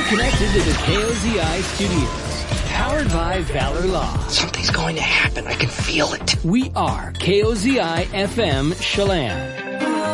connected to the KOZI studios. Powered by Valor Law. Something's going to happen. I can feel it. We are KOZI FM Chelan.